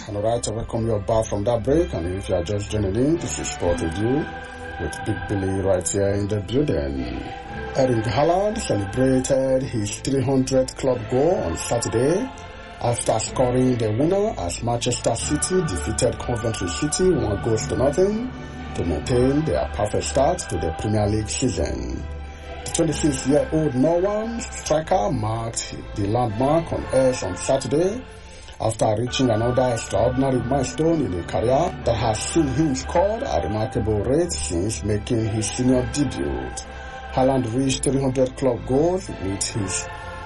And alright, I welcome you back from that break. And if you are just joining in, this is Sport Review with Big Billy right here in the building. Erling Haaland celebrated his 300th club goal on Saturday after scoring the winner as Manchester City defeated Coventry City 1-0 to maintain their perfect start to the Premier League season. The 26-year-old Norway striker marked the landmark on X on Saturday after reaching another extraordinary milestone in a career that has seen him score a remarkable rate since making his senior debut. Haaland reached 300 club goals with his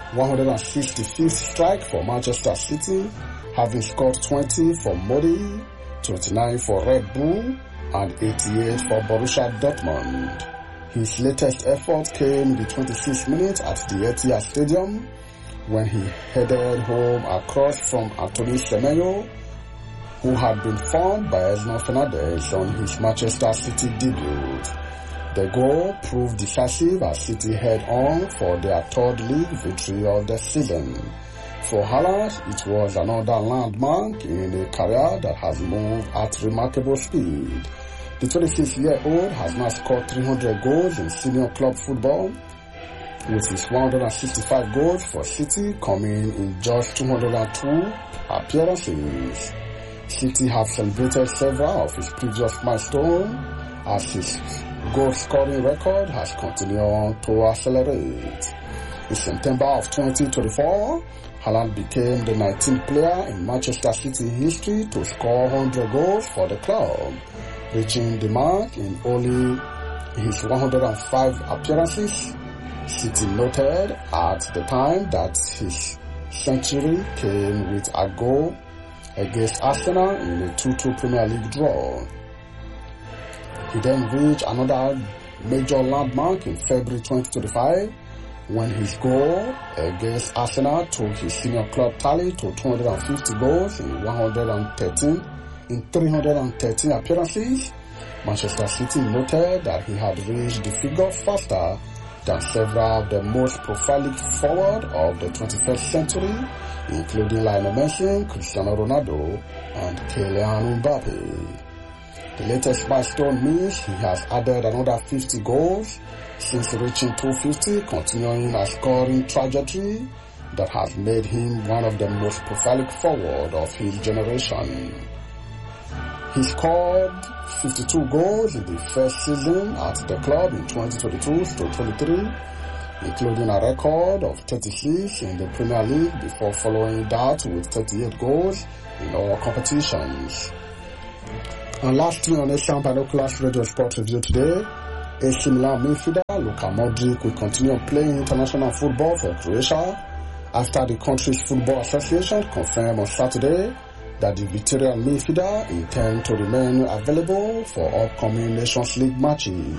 165th strike for Manchester City, having scored 20 for Modi, 29 for Red Bull, and 88 for Borussia Dortmund. His latest effort came in the 26th minute at the Etihad Stadium when he headed home a cross from Anthony Semenyo, who had been found by Enzo Fernandez on his Manchester City debut. The goal proved decisive as City head on for their third league victory of the season. For Haaland, it was another landmark in a career that has moved at remarkable speed. The 26-year-old has now scored 300 goals in senior club football, with his 165 goals for City coming in just 202 appearances. City have celebrated several of his previous milestones as his goal-scoring record has continued to accelerate. In September of 2024, Haaland became the 19th player in Manchester City history to score 100 goals for the club, reaching the mark in only his 105 appearances. City noted at the time that his century came with a goal against Arsenal in a 2-2 Premier League draw. He then reached another major landmark in February 2025 when his goal against Arsenal took his senior club tally to 250 goals in 313 appearances. Manchester City noted that he had reached the figure faster than several of the most prolific forward of the 21st century, including Lionel Messi, Cristiano Ronaldo, and Kylian Mbappe. The latest milestone means he has added another 50 goals since reaching 250, continuing a scoring trajectory that has made him one of the most prolific forward of his generation. He scored 52 goals in the first season at the club in 2022-23, including a record of 36 in the Premier League before following that with 38 goals in all competitions. And lastly on Asian Binoculars Radio Sport Review today, AC Milan midfielder Luka Modric will continue playing international football for Croatia after the country's football association confirmed on Saturday that the Victorian midfielder intends to remain available for upcoming Nations League matches.